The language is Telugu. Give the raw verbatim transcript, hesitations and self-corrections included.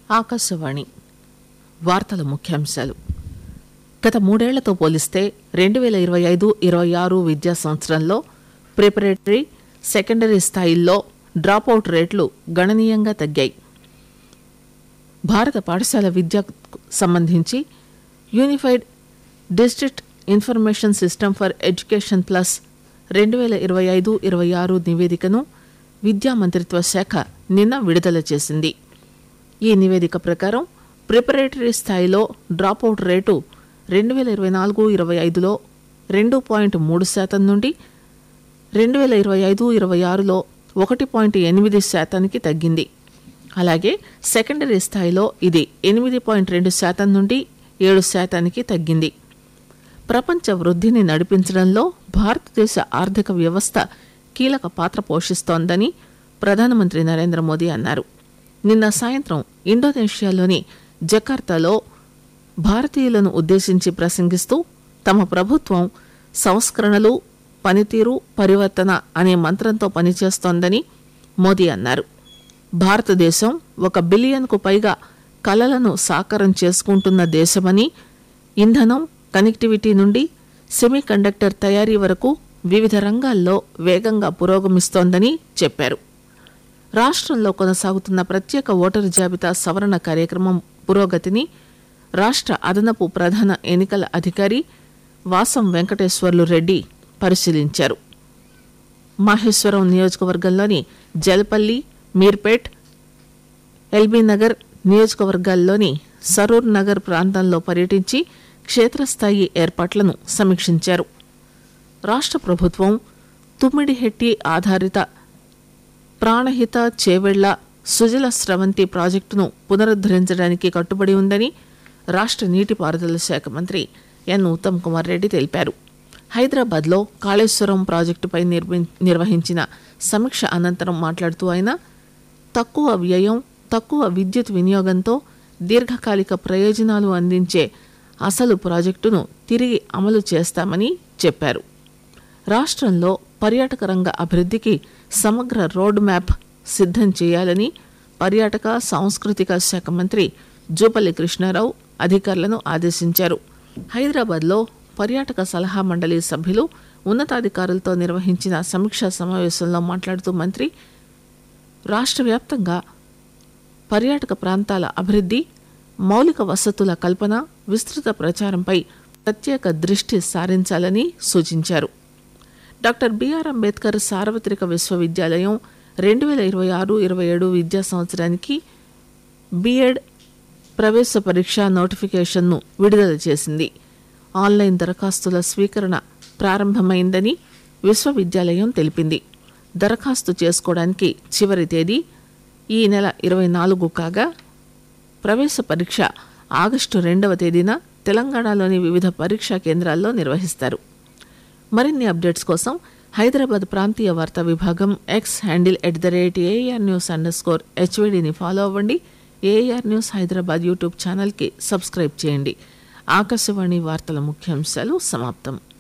ఆకాశవాణి వార్తల ముఖ్యాంశాలు. గత మూడేళ్లతో పోలిస్తే రెండు వేల ఇరవై ఐదు ఇరవై ఆరు విద్యా సంవత్సరంలో ప్రిపరేటరీ, సెకండరీ స్థాయిల్లో డ్రాపౌట్ రేట్లు గణనీయంగా తగ్గాయి. భారత పాఠశాల విద్యకు సంబంధించి unified district information system for education plus రెండు వేల ఇరవై ఐదు ఇరవై ఆరు నివేదికను విద్యా మంత్రిత్వ శాఖ నిన్న విడుదల చేసింది. ఈ నివేదిక ప్రకారం ప్రిపరేటరీ స్థాయిలో డ్రాపౌట్ రేటు రెండు వేల ఇరవై నాలుగు ఇరవై ఐదులో రెండు పాయింట్ మూడు శాతం నుండి రెండు వేల ఇరవై ఐదు ఇరవై ఆరులో ఒకటి పాయింట్ ఎనిమిది శాతానికి తగ్గింది. అలాగే సెకండరీ స్థాయిలో ఇది ఎనిమిది పాయింట్ రెండు శాతం నుండి ఏడు శాతానికి తగ్గింది. ప్రపంచ వృద్ధిని నడిపించడంలో భారతదేశ ఆర్థిక వ్యవస్థ కీలక పాత్ర పోషిస్తోందని ప్రధానమంత్రి నరేంద్ర మోదీ అన్నారు. నిన్న సాయంత్రం ఇండోనేషియాలోని జకార్తాలో భారతీయులను ఉద్దేశించి ప్రసంగిస్తూ తమ ప్రభుత్వం సంస్కరణలు, పనితీరు, పరివర్తన అనే మంత్రంతో పనిచేస్తోందని మోదీ అన్నారు. భారతదేశం ఒక బిలియన్కు పైగా కలలను సాకారం చేసుకుంటున్న దేశమని, ఇంధనం, కనెక్టివిటీ నుండి సెమీ కండక్టర్ తయారీ వరకు వివిధ రంగాల్లో వేగంగా పురోగమిస్తోందని చెప్పారు. రాష్ట్రంలో కొనసాగుతున్న ప్రత్యేక ఓటరు జాబితా సవరణ కార్యక్రమం పురోగతిని రాష్ట్ర అదనపు ప్రధాన ఎన్నికల అధికారి వాసం వెంకటేశ్వర్లు రెడ్డి పరిశీలించారు. మాహేశ్వరం నియోజకవర్గంలోని జలపల్లి, మీర్పేట్, ఎల్బీనగర్ నియోజకవర్గాల్లోని సరూర్ నగర్ ప్రాంతాల్లో పర్యటించి క్షేత్రస్థాయి ఏర్పాట్లను సమీక్షించారు. రాష్ట్ర ప్రభుత్వం తుమ్మిడిహెట్టి ఆధారిత ప్రాణహిత చేవెళ్ల సుజల స్రవంతి ప్రాజెక్టును పునరుద్దరించడానికి కట్టుబడి ఉందని రాష్ట్ర నీటిపారుదల శాఖ మంత్రి ఎన్ ఉత్తమ్ కుమార్ రెడ్డి తెలిపారు. హైదరాబాద్లో కాళేశ్వరం ప్రాజెక్టుపై నిర్వహించిన సమీక్ష అనంతరం మాట్లాడుతూ ఆయన తక్కువ వ్యయం, తక్కువ విద్యుత్ వినియోగంతో దీర్ఘకాలిక ప్రయోజనాలు అందించే అసలు ప్రాజెక్టును తిరిగి అమలు చేస్తామని చెప్పారు. రాష్ట్రంలో పర్యాటక రంగ అభివృద్ధికి సమగ్ర రోడ్ మ్యాప్ సిద్ధం చేయాలని పర్యాటక సాంస్కృతిక శాఖ మంత్రి జూపల్లి కృష్ణారావు అధికారులను ఆదేశించారు. హైదరాబాద్లో పర్యాటక సలహా మండలి సభ్యులు ఉన్నతాధికారులతో నిర్వహించిన సమీక్షా సమావేశంలో మాట్లాడుతూ మంత్రి రాష్ట్ర వ్యాప్తంగా పర్యాటక ప్రాంతాల అభివృద్ధి, మౌలిక వసతుల కల్పన, విస్తృత ప్రచారంపై ప్రత్యేక దృష్టి సారించాలని సూచించారు. డాక్టర్ బిఆర్ అంబేద్కర్ సార్వత్రిక విశ్వవిద్యాలయం రెండు వేల ఇరవై ఆరు ఇరవై ఏడు విద్యా సంవత్సరానికి బిఎడ్ ప్రవేశ పరీక్ష నోటిఫికేషన్ను విడుదల చేసింది. ఆన్లైన్ దరఖాస్తుల స్వీకరణ ప్రారంభమైందని విశ్వవిద్యాలయం తెలిపింది. దరఖాస్తు చేసుకోవడానికి చివరి తేదీ ఈ నెల ఇరవై నాలుగు కాగా ప్రవేశ పరీక్ష ఆగస్టు రెండవ తేదీన తెలంగాణలోని వివిధ పరీక్షా కేంద్రాల్లో నిర్వహిస్తారు. మరిన్ని అప్డేట్స్ కోసం హైదరాబాద్ ప్రాంతీయ వార్తా విభాగం X handle at the rate AR news under score హెచ్వీడీని follow అవ్వండి. ఏఆర్ న్యూస్ హైదరాబాద్ యూట్యూబ్ ఛానల్కి సబ్స్క్రైబ్ చేయండి. ఆకాశవాణి వార్తల ముఖ్యాంశాలు సమాప్తం.